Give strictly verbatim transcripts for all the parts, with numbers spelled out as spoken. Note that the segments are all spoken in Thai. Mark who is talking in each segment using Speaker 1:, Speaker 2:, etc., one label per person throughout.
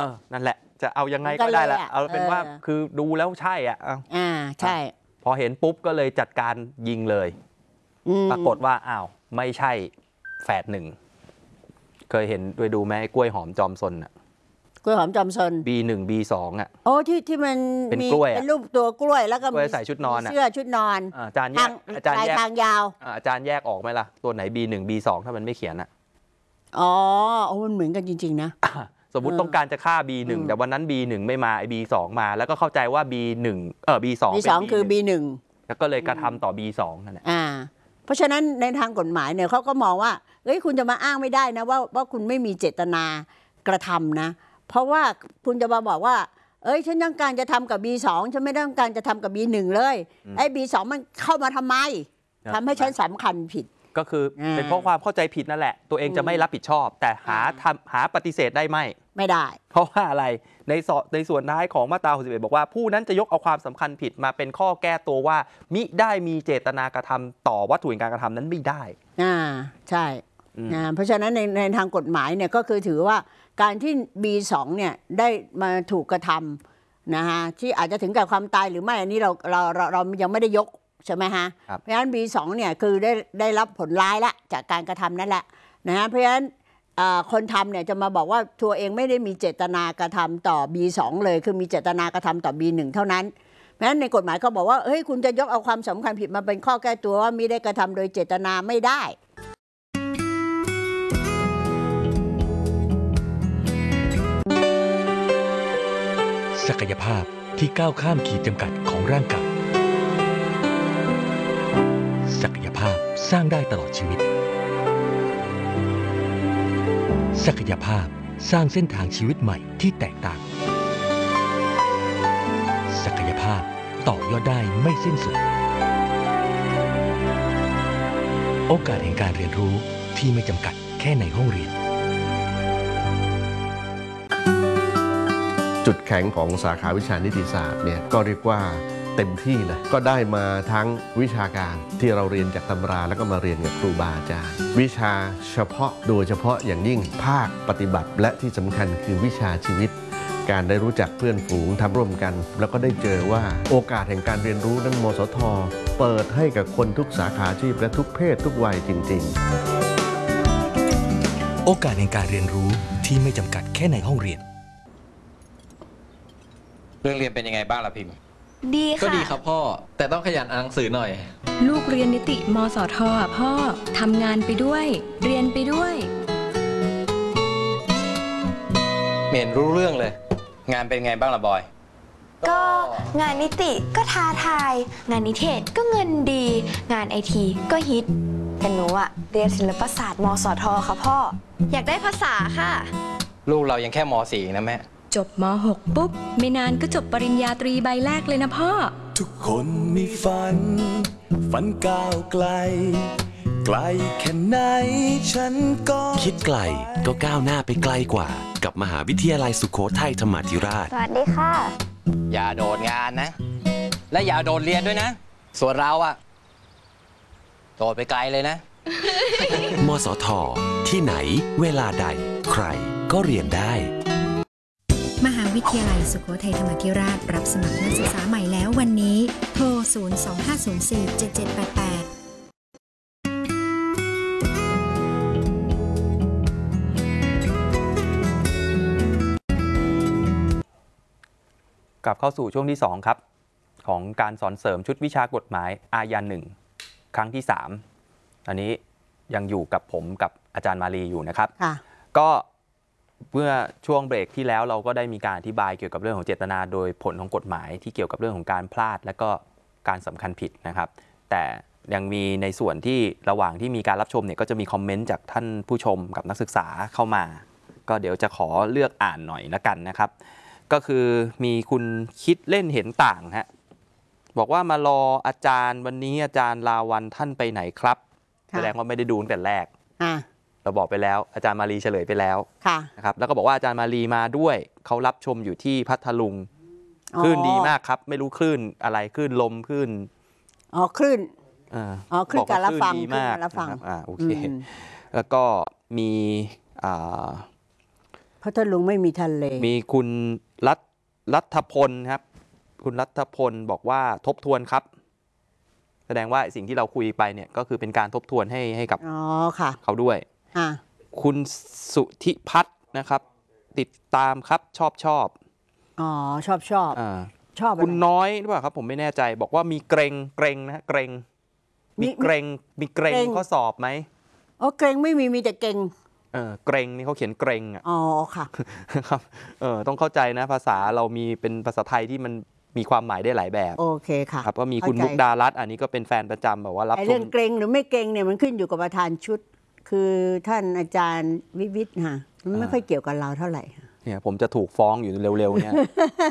Speaker 1: เออนั่นแหละจะเอายังไงก็ได้ละเอาเป็นว่าคือดูแล้วใช่อ่ะ
Speaker 2: อ่าใช่
Speaker 1: พอเห็นปุ๊บก็เลยจัดการยิงเลยปรากฏว่าอ้าวไม่ใช่แฝดหนึ่งเคยเห็นด้วยดูไหมกล้วยหอมจอมซนอ่ะ
Speaker 2: กล้วยหอมจอมซน
Speaker 1: บี หนึ่ง บี สอง อ่ะ
Speaker 2: โอ้ที่ที่มัน
Speaker 1: เป็นกล้วย
Speaker 2: เป็นรูปตัวกล้วยแล้วก็
Speaker 1: มีใส่ชุดนอน
Speaker 2: เสื้อชุดนอน
Speaker 1: อาจารย์แยกอาจารย์แยก
Speaker 2: ทางยาว
Speaker 1: อาจารย์แยกออกไหมล่ะตัวไหน บี หนึ่ง บี สอง ถ้ามันไม่เขียนอ่ะ
Speaker 2: อ๋อโอ้มันเหมือนกันจริงๆนะ
Speaker 1: สมมุติต้องการจะฆ่า บี หนึ่ง แต่วันนั้น บี หนึ่ง ไม่มาไอ้ บี สอง มาแล้วก็เข้าใจว่า บี หนึ่ง เออ บี สอง
Speaker 2: บี สอง คือ บี หนึ่ง
Speaker 1: แล้วก็เลยกระทำต่อ บี สอง นั่นแหละ
Speaker 2: อ่าเพราะฉะนั้นในทางกฎหมายเนี่ยเขาก็มองว่าเอ้ยคุณจะมาอ้างไม่ได้นะว่าว่าคุณไม่มีเจตนากระทำนะเพราะว่าคุณจะมาบอกว่าเอ้ยฉันต้องการจะทำกับ บี สอง ฉันไม่ต้องการจะทำกับ บี หนึ่ง เลยไอ้ บี สอง มันเข้ามาทำไมทำให้ฉันสำคัญผิด
Speaker 1: ก็คือเป็นเพราะความเข้าใจผิดนั่นแหละตัวเองจะไม่รับผิดชอบแต่หาทำหาปฏิเสธได้ไหม
Speaker 2: ไม่ได้
Speaker 1: เพราะว่าอะไรในสในส่วนท้ายของมาตราหกสิบเอ็ดบอกว่าผู้นั้นจะยกเอาความสำคัญผิดมาเป็นข้อแก้ตัวว่ามิได้มีเจตนากระทำต่อวัตถุแห่งการกระทำนั้นไม่ได้
Speaker 2: อ่าใช่อ่าเพราะฉะนั้นในในทางกฎหมายเนี่ยก็คือถือว่าการที่ บี สอง เนี่ยได้มาถูกกระทำนะฮะที่อาจจะถึงกับความตายหรือไม่อันนี้เราเราเราเรายังไม่ได้ยกใช่ไหมฮะเพราะฉะนั้น บี สอง เนี่ยคือได้ได้รับผลร้ายละจากการกระทำนั่นแหละนะฮะเพราะฉะนั้นคนทำเนี่ยจะมาบอกว่าตัวเองไม่ได้มีเจตนากระทำต่อ บี สอง เลยคือมีเจตนากระทำต่อ บี หนึ่ง เท่านั้นเพราะฉะนั้นในกฎหมายเขาบอกว่าเฮ้ยคุณจะยกเอาความสำคัญผิดมาเป็นข้อแก้ตัวว่ามิได้กระทำโดยเจตนาไม่ได้
Speaker 3: ศักยภาพที่ก้าวข้ามขีดจำกัดของร่างกายศักยภาพสร้างได้ตลอดชีวิตศักยภาพสร้างเส้นทางชีวิตใหม่ที่แตกต่างศักยภาพต่อยอดได้ไม่สิ้นสุดโอกาสแห่งการเรียนรู้ที่ไม่จำกัดแค่ในห้องเรียน
Speaker 4: จุดแข็งของสาขาวิชานิติศาสตร์เนี่ยก็เรียกว่าเต็มที่เลยก็ได้มาทั้งวิชาการที่เราเรียนจากตำราแล้วก็มาเรียนกับครูบาอาจารย์วิชาเฉพาะโดยเฉพาะอย่างยิ่งภาคปฏิบัติและที่สำคัญคือวิชาชีวิตการได้รู้จักเพื่อนฝูงทำร่วมกันแล้วก็ได้เจอว่าโอกาสแห่งการเรียนรู้นั้นมสท.เปิดให้กับคนทุกสาขาอาชีพและทุกเพศทุกวัยจริง
Speaker 3: ๆโอกาสแห่งการเรียนรู้ที่ไม่จำกัดแค่ในห้องเรียน
Speaker 5: เรื่องเรียนเป็นยังไงบ้างล่ะพิมพ์
Speaker 6: ดีค่ะ
Speaker 5: ก็ดีครับพ่อแต่ต้องขยันอ่านหนังสือหน่อย
Speaker 6: ลูกเรียนนิติมสท.อ่ะพ่อทำงานไปด้วยเรียนไปด้วย
Speaker 5: ไม่เห็นรู้เรื่องเลยงานเป็นไงบ้างล่ะบอย
Speaker 7: ก็งานนิติก็ท้าทายงานนิเทศก็เงินดีงานไอทีก็ฮิตแต่หนูอะเรียนศิลปศาสตร์มสท.ค่ะพ่ออยากได้ภาษาค่ะ
Speaker 5: ลูกเรายังแค่ม.สี่ นะแม่
Speaker 6: จบม.หก ปุ๊บไม่นานก็จบปริญญาตรีใบแรกเลยนะพ่อ
Speaker 8: ทุกคนมีฝันฝันก้าวไกลไกลแค่ไหนฉันก็
Speaker 9: คิดไกลก็ก้าวหน้าไปไกลกว่ากับมหาวิทยาลัยสุโขทัยธรรมาธิราช
Speaker 7: สวัสดีค่ะ
Speaker 5: อย่าโดดงานนะและอย่าโดดเรียนด้วยนะส่วนเราอะโดดไปไกลเลยนะ
Speaker 9: มสท.ที่ไหนเวลาใดใครก็เรียนได้
Speaker 10: มหาวิทยาลัยสุโขทัยธรรมาธิราชรับสมัครนักศึกษาใหม่แล้ววันนี้โทรศูนย์ สอง ห้า ศูนย์ สี่ เจ็ด เจ็ด แปด แปด
Speaker 1: กลับเข้าสู่ช่วงที่สองครับของการสอนเสริมชุดวิชากฎหมายอาญาหนึ่งครั้งที่สามอันนี้ยังอยู่กับผมกับอาจารย์มาลีอยู่นะครับก็เมื่อช่วงเบรกที่แล้วเราก็ได้มีการอธิบายเกี่ยวกับเรื่องของเจตนาโดยผลของกฎหมายที่เกี่ยวกับเรื่องของการพลาดและก็การสำคัญผิดนะครับแต่ยังมีในส่วนที่ระหว่างที่มีการรับชมเนี่ยก็จะมีคอมเมนต์จากท่านผู้ชมกับนักศึกษาเข้ามาก็เดี๋ยวจะขอเลือกอ่านหน่อยละกันนะครับก็คือมีคุณคิดเล่นเห็นต่างฮะบอกว่ามารออาจารย์วันนี้อาจารย์ลาวันท่านไปไหนครับแสดงว่าไม่ได้ดูตั้งแต่แรกเราบอกไปแล้วอาจารย์มาลีเฉลยไปแล้วนะครับแล้วก็บอกว่าอาจารย์มาลีมาด้วยเขารับชมอยู่ที่พัทลุงคลื่นดีมากครับไม่รู้คลื่นอะไรคลื่นลมคลื่น
Speaker 2: อ๋อคลื่นอ๋อคลื่นการรับฟัง
Speaker 1: ดีมากอ่าโอเคแล้วก็มีอ่า
Speaker 2: พัทลุงไม่มีทะเล
Speaker 1: มีคุณรัฐรัฐพลครับคุณรัฐพลบอกว่าทบทวนครับแสดงว่าสิ่งที่เราคุยไปเนี่ยก็คือเป็นการทบทวนให้ให้กับ
Speaker 2: อ๋อค่ะ
Speaker 1: เขาด้วย
Speaker 2: อ่า
Speaker 1: คุณสุธิพัฒน์นะครับ ติดตามครับชอบชอบ
Speaker 2: อ๋อชอบชอบ
Speaker 1: อ่า
Speaker 2: ชอบ
Speaker 1: คุณน้อยหรือเปล่าครับผมไม่แน่ใจบอกว่ามีเกรงเกรงนะเกรงมีเกรงมีเกรงข้อสอบไหม
Speaker 2: อ๋อเกรงไม่มีมีแต่เกรง
Speaker 1: เออเกรงนี่เขาเขียนเกรงอ่ะ
Speaker 2: อ๋อค่ะ
Speaker 1: ครับเออต้องเข้าใจนะภาษาเรามีเป็นภาษาไทยที่มันมีความหมายได้หลายแบบ
Speaker 2: โอเคค่ะ
Speaker 1: ครับก็มีคุณมุกดารัตน์อันนี้ก็เป็นแฟนประจำแบบว่ารับชม
Speaker 2: เรื่องเกรงหรือไม่เกรงเนี่ยมันขึ้นอยู่กับประธานชุดคือท่านอาจารย์วิวิทย์ค่ะมันไม่ค่อยเกี่ยวกับเราเท่าไหร่
Speaker 1: เนี่ยผมจะถูกฟ้องอยู่เร็วๆเนี่ย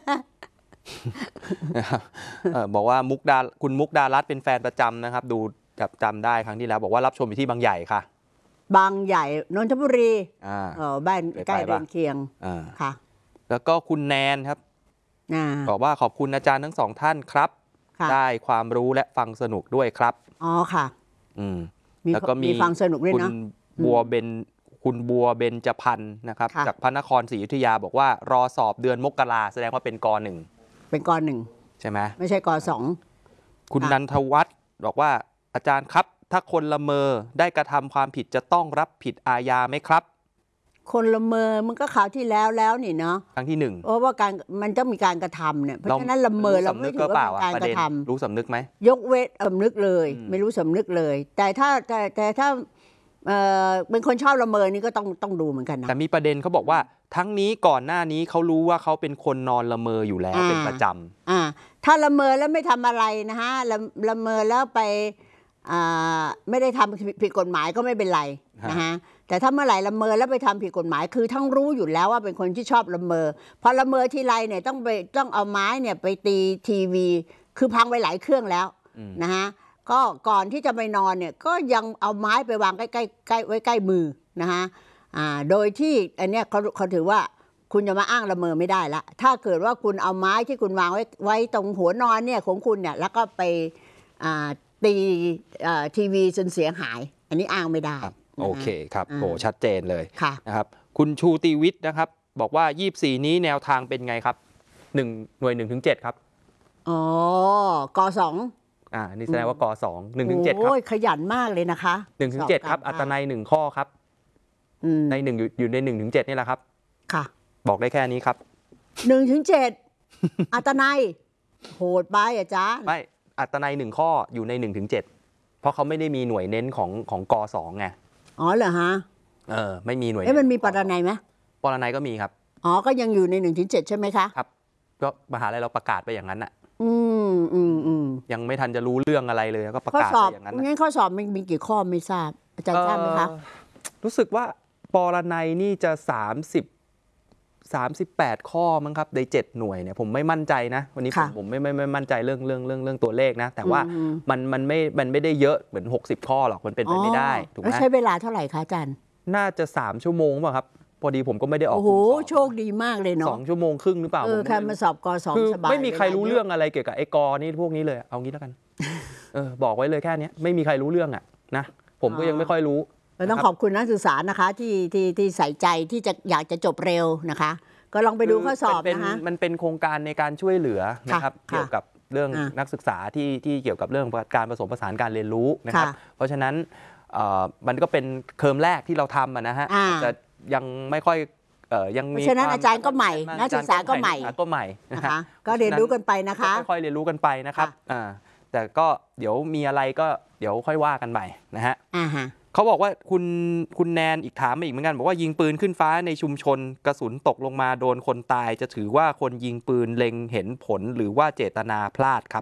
Speaker 1: บอกว่ามุกดาคุณมุกดารัตน์เป็นแฟนประจำนะครับดูจับจำได้ครั้งที่แล้วบอกว่ารับชมอยู่ที่บางใหญ่ค่ะ
Speaker 2: บางใหญ่นนทบุรี
Speaker 1: อ่า
Speaker 2: เออบ้านใกล้เรือนเคียง
Speaker 1: อ่า
Speaker 2: ค่ะ
Speaker 1: แล้วก็คุณแนนครับบอกว่าขอบคุณอาจารย์ทั้งสองท่านครับได้ความรู้และฟังสนุกด้วยครับ
Speaker 2: อ๋อค่ะ
Speaker 1: อืม
Speaker 2: แล้วก็มีฟังสนุกด้วยนะ
Speaker 1: คุณบัวเบนคุณบัวเบนจพันธ์นะครับจากพระนครศรีอยุธยาบอกว่ารอสอบเดือนมกราแสดงว่าเป็นกหนึ่ง
Speaker 2: เป็นกหนึ่ง
Speaker 1: ใช่ไหม
Speaker 2: ไม่ใช่กสอง
Speaker 1: คุณนันทวัฒน์บอกว่าอาจารย์ครับถ้าคนละเมอได้กระทำความผิดจะต้องรับผิดอาญาไหมครับ
Speaker 2: คนละเมอมันก็ข่าวที่แล้วแล้วนี่เนาะ
Speaker 1: ครั้งที่หนึ่ง
Speaker 2: เพราะว่าการมันต้องมีการกระทำเนี่ยเพราะฉะนั้นละเมอเราไม่ถือว่าเป็นการกระทำ
Speaker 1: รู้สำนึกไหม
Speaker 2: ยกเว้นสำนึกเลยไม่รู้สำนึกเลยแต่ถ้าแต่แต่ถ้าเออเป็นคนชอบละเมอนี่ก็ต้องต้องดูเหมือนกันนะ
Speaker 1: แต่มีประเด็นเขาบอกว่าทั้งนี้ก่อนหน้านี้เขารู้ว่าเขาเป็นคนนอนละเมออยู่แล้วเป็นประจำ
Speaker 2: อ่าถ้าละเมอแล้วไม่ทำอะไรนะฮะละละเมอแล้วไปอ่าไม่ได้ทำผิดกฎหมายก็ไม่เป็นไรนะฮะแต่ถ้าเมื่อไหร่ละเมอแล้วไปทำผิดกฎหมายคือทั้งรู้อยู่แล้วว่าเป็นคนที่ชอบละเมอพอละเมอทีไรเนี่ยต้องไปต้องเอาไม้เนี่ยไปตีทีวีคือพังไปหลายเครื่องแล้วนะฮะก็ก่อนที่จะไปนอนเนี่ยก็ยังเอาไม้ไปวางใกล้ใกล้ใกล้ไว้ใกล้มือนะฮะอ่าโดยที่อันเนี้ยเขาเขาถือว่าคุณจะมาอ้างละเมอไม่ได้ละถ้าเกิดว่าคุณเอาไม้ที่คุณวางไว้ไว้ตรงหัวนอนเนี่ยของคุณเนี่ยแล้วก็ไปอ่าตีทีวีจนเสียหายอันนี้อ้างไม่ได้
Speaker 1: โอเคครับโอ้ชัดเจนเลย
Speaker 2: ะ
Speaker 1: นะครับคุณชูตีวิทย์นะครับบอกว่ายี่สิบสี่นี้แนวทางเป็นไงครับหนึ่งหน่วยหนึ่งถึงเจ็ดครับ
Speaker 2: อ๋อกสอง
Speaker 1: อ่านี่แสดงว่ากสองหนึ่งถึงเจ็ดครับโอ้
Speaker 2: ยขยันมากเลยนะคะ
Speaker 1: หนึ่งถึงเจ็ดครับอัตนัยหนึ่งข้อครับในหนึ่งอยู่ในหนึ่งถึงเจ็ดนี่แหละครับ
Speaker 2: ค่ะ
Speaker 1: บอกได้แค่นี้ครับ
Speaker 2: หนึ่งถึงเจ็ดอัตนัยโหดไปอาจารย์
Speaker 1: ไม่อัตนัยหนึ่งข้ออยู่ในหนึ่งถึงเจ็ดเพราะเขาไม่ได้มีหน่วยเน้นของของกสองไง
Speaker 2: อ๋อเหรอฮะ
Speaker 1: เออไม่มีหน่วย
Speaker 2: เอ๊ะมันมีปรนัยไหม
Speaker 1: ปรนัยก็มีครับ
Speaker 2: อ๋อก็ยังอยู่ในหนึ่งถึงเจ็ดใช่ไหมคะ
Speaker 1: ครับก็มหาลัยเราประกาศไปอย่างนั้นอ่ะ
Speaker 2: อืมอืมอืม
Speaker 1: ยังไม่ทันจะรู้เรื่องอะไรเลยก็ประกาศไปอย่างนั้น
Speaker 2: งั้นข้อสอบมันมีกี่ข้อไม่ทราบอาจารย์ทราบไหมคะ
Speaker 1: รู้สึกว่าปรนัยนี่จะสามสิบสามสิบแปดข้อมั้งครับในเจ็ดหน่วยเนี่ยผมไม่มั่นใจนะวันนี้ผมผมไม่ไม่ไม่มั่นใจเรื่องเรื่องเรื่องเรื่องตัวเลขนะแต่ว่ามันมันไม่มันไม่ได้เยอะเหมือนหกสิบข้อหรอกมันเป็นไปไม่ได้ถูกไหม
Speaker 2: ใช้เวลาเท่าไหร่คะอาจารย์
Speaker 1: น่าจะสามชั่วโมงป่ะครับพอดีผมก็ไม่ได้ออก
Speaker 2: โอ้โหโชคดีมากเลยเนาะ
Speaker 1: สองชั่วโมงครึ่งหรือเปล่า
Speaker 2: เออค่ะมาสอบกสอง
Speaker 1: สบายไม่มีใครรู้เรื่องอะไรเกี่ยวกับไอ้กนี่พวกนี้เลยเอางี้แล้วกันเออบอกไว้เลยแค่นี้ไม่มีใครรู้เรื่องอ่ะนะผมก็ยังไม่ค่อยรู้
Speaker 2: ต้องขอบคุณนักศึกษานะคะที่ที่ที่ใส่ใจที่จะอยากจะจบเร็วนะคะก็ลองไปดูข้อสอบนะคะ
Speaker 1: มันเป็นโครงการในการช่วยเหลือนะครับเกี่ยวกับเรื่องนักศึกษาที่ที่เกี่ยวกับเรื่องการผสมผสานการเรียนรู้นะครับเพราะฉะนั้นมันก็เป็นเทอมแรกที่เราทำนะฮะจะยังไม่ค่อยยังมี
Speaker 2: เพราะฉะนั้นอาจารย์ก็ใหม่นักศึกษาก็ใหม่
Speaker 1: ก็ใหม่
Speaker 2: นะคะก็เรียนรู้กันไปนะคะ
Speaker 1: ค่อยๆเรียนรู้กันไปนะครับแต่ก็เดี๋ยวมีอะไรก็เดี๋ยวค่อยว่ากันใหม่นะฮะเขาบอกว่าคุณคุณแนนอีกถามมาอีกเหมือนกันบอกว่ายิงปืนขึ้นฟ้าในชุมชนกระสุนตกลงมาโดนคนตายจะถือว่าคนยิงปืนเล็งเห็นผลหรือว่าเจตนาพลาดครับ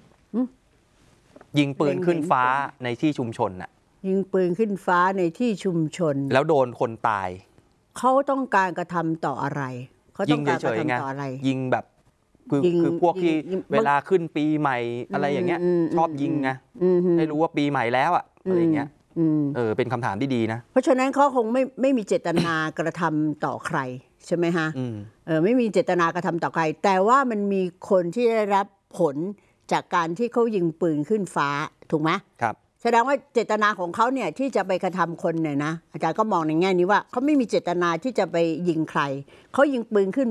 Speaker 1: ยิงปืนขึ้นฟ้าในที่ชุมชนน่ะ
Speaker 2: ยิงปืนขึ้นฟ้าในที่ชุมชน
Speaker 1: แล้วโดนคนตาย
Speaker 2: เขาต้องการกระทำต่ออะไรเขาต้องการกระทำต่ออะไร
Speaker 1: ยิงแบบคือคือพวกที่เวลาขึ้นปีใหม่อะไรอย่างเงี้ยชอบยิงไงให้รู้ว่าปีใหม่แล้วอะอะไรอย่างเงี้ยเออเป็นคำถามที่ดีนะ
Speaker 2: เพราะฉะนั้นเขาคงไม่ไม่มีเจตนากระทำต่อใครใช่ไหมฮะเออไม่มีเจตนากระทำต่อใครแต่ว่ามันมีคนที่ได้รับผลจากการที่เขายิงปืนขึ้นฟ้าถูกไหม
Speaker 1: ครับ
Speaker 2: แสดงว่าเจตนาของเขาเนี่ยที่จะไปกระทำคนเนี่ยนะอาจารย์ก็มองในแง่นี้ว่าเขาไม่มีเจตนาที่จะไปยิงใครเขายิงปืนขึ้น